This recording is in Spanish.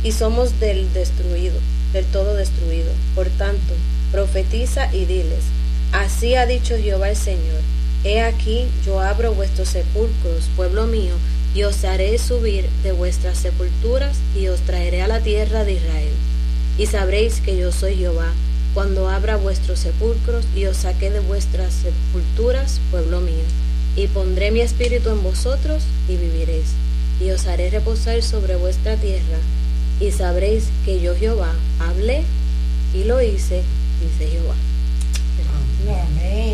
y somos del todo destruido. Por tanto, profetiza y diles, así ha dicho Jehová el Señor, he aquí yo abro vuestros sepulcros, pueblo mío, y os haré subir de vuestras sepulturas, y os traeré a la tierra de Israel. Y sabréis que yo soy Jehová, cuando abra vuestros sepulcros, y os saque de vuestras sepulturas, pueblo mío. Y pondré mi espíritu en vosotros, y viviréis, y os haré reposar sobre vuestra tierra, y sabréis que yo Jehová hablé, y lo hice, dice Jehová. Amén.